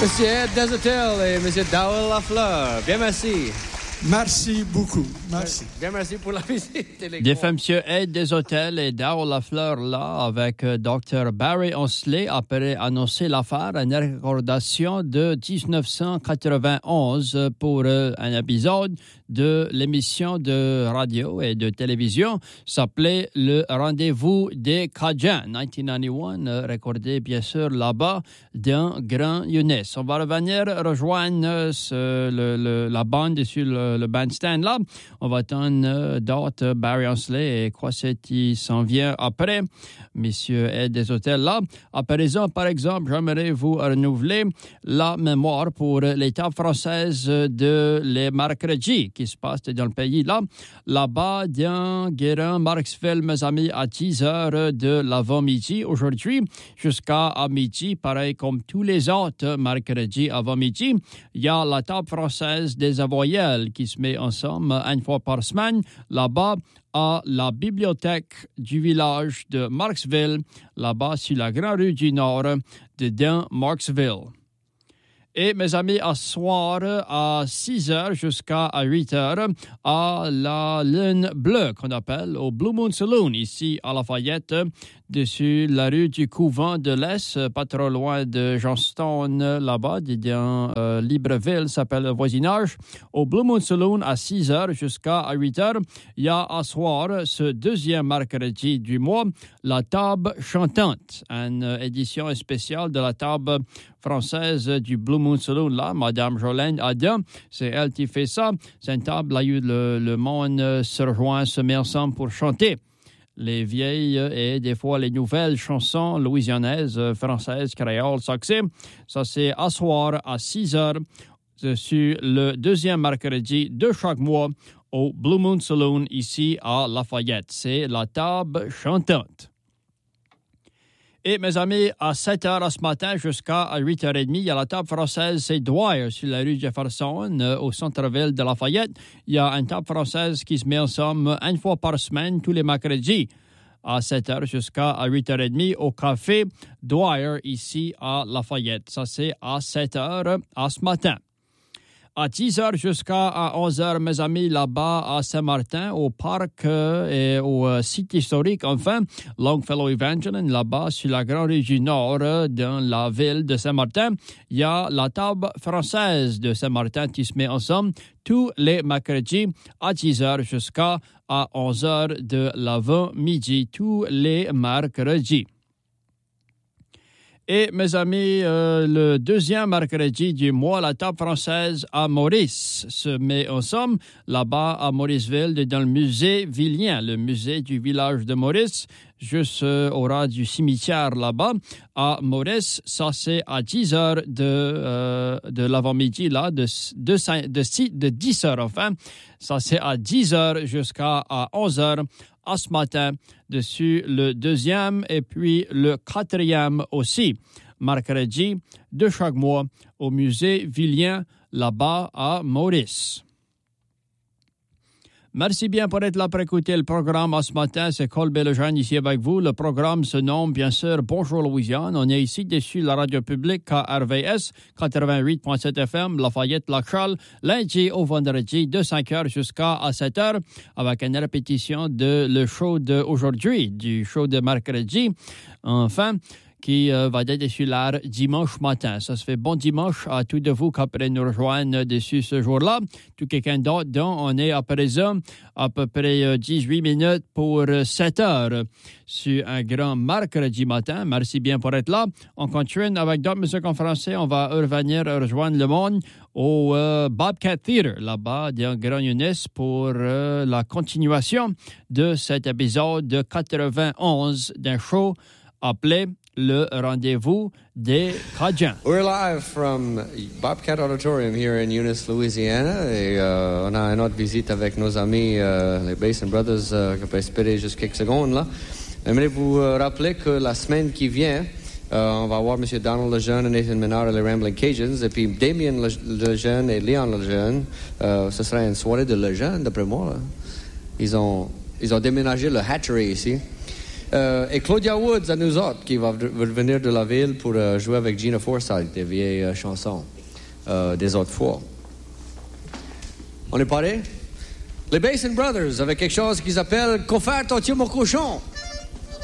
Monsieur Ed Desautels et Monsieur Dowell Lafleur. Bien, merci. Merci beaucoup. Merci. Bien, merci pour la visite. Bien fait, M. Ed Desautels et Dowell Lafleur là avec Dr. Barry Onsley après annoncer l'affaire, une recordation de 1991 pour un épisode de l'émission de radio et de télévision s'appelait Le Rendez-vous des Cajuns, 1991, recordé bien sûr là-bas d'un grand Younes. On va revenir rejoindre la bande sur le bandstand là. On va attendre d'autres Barry Onsley et quoi c'est qui s'en vient après. Monsieur Ed Desautels là. À présent, par exemple, j'aimerais vous renouveler la mémoire pour l'étape française de les mercredis qui se passe dans le pays là. Là-bas, dans Guérin, Marksville, mes amis, à 10 heures de l'avant-midi aujourd'hui jusqu'à midi, pareil comme tous les autres mercredis avant-midi. Il y a la table française des avoyelles qui se met ensemble une fois par semaine là-bas à la bibliothèque du village de Marksville, là-bas sur la grande rue du Nord de Marksville. Et mes amis, à soir, à 6 heures jusqu'à 8 heures, à la Lune Bleue, qu'on appelle, au Blue Moon Saloon, ici à Lafayette, dessus la rue du Couvent de l'Est, pas trop loin de Johnston, là-bas, dans Libreville, s'appelle le voisinage. Au Blue Moon Saloon, à 6 heures jusqu'à 8 heures, il y a à soir, ce deuxième mercredi du mois, la table chantante, une édition spéciale de la table française du Blue Moon Saloon, là, Madame Jolene Adam, c'est elle qui fait ça. C'est une table là où le monde se rejoint, se met ensemble pour chanter les vieilles et des fois les nouvelles chansons louisianaises, françaises, créoles, saxées. Ça, c'est à soir à 6 heures sur le deuxième mercredi de chaque mois au Blue Moon Saloon, ici à Lafayette. C'est la table chantante. Et mes amis, à 7 heures ce matin jusqu'à 8h30, il y a la table française, c'est Dwyer, sur la rue Jefferson, au centre-ville de Lafayette. Il y a une table française qui se met ensemble une fois par semaine, tous les mercredis, à 7 heures jusqu'à 8h30, au café Dwyer, ici à Lafayette. Ça, c'est à 7 heures ce matin. À 10 heures jusqu'à 11 heures, mes amis, là-bas à Saint-Martin, au parc et au site historique, enfin, Longfellow Evangeline, là-bas, sur la grande rue du Nord, dans la ville de Saint-Martin, il y a la table française de Saint-Martin qui se met ensemble tous les mercredis à 10 heures jusqu'à 11 heures de l'avant-midi, tous les mercredis. Et mes amis, le deuxième mercredi du mois, la table française à Maurice se met ensemble, là-bas à Mauriceville, dans le musée Villien, le musée du village de Maurice, juste au ras du cimetière là-bas, à Maurice. Ça, c'est à 10 heures de l'avant-midi, là, de 10 heures, enfin. Ça, c'est à 10 heures jusqu'à 11 heures. À ce matin, dessus le deuxième et puis le quatrième aussi, mercredi de chaque mois au musée Villien, là-bas à Maurice. Merci bien pour être là pour écouter le programme ce matin. C'est Colbert Lejeune ici avec vous. Le programme se nomme bien sûr Bonjour Louisiane. On est ici dessus la radio publique KRVS 88.7 FM, Lafayette-Lac-Charles, lundi au vendredi de 5h jusqu'à 7h avec une répétition de le show d'aujourd'hui, du show de mercredi. Enfin, qui va être sur l'air dimanche matin. Ça se fait bon dimanche à tous de vous qui après nous rejoindre dessus ce jour-là. Tout quelqu'un d'autre, donc on est à présent à peu près 18 minutes pour 7 heures sur un grand mercredi matin. Merci bien pour être là. On continue avec d'autres musiques en français. On va revenir rejoindre le monde au Bobcat Theater, là-bas, dans Grand Younes, pour la continuation de cet épisode de 91 d'un show appelé Le Rendez-vous des Cajuns. We're live from Bobcat Auditorium here in Eunice, Louisiana. Et on a une autre visite avec nos amis, les Basin Brothers, qui peut espérer juste quelques secondes là. J'aimerais vous rappeler que la semaine qui vient, on va voir M. Donald Lejeune et Nathan Menard et les Rambling Cajuns. Et puis Damien Lejeune et Léon Lejeune. Ce sera une soirée de Lejeune, d'après moi. Là. Ils ont déménagé le Hatchery ici. Et Claudia Woods à nous autres, qui va venir de la ville pour jouer avec Gina Forsythe, des vieilles chansons des autres fois. On est paré? Les Basin Brothers, avec quelque chose qu'ils appellent « Confaire ton mon cochon ».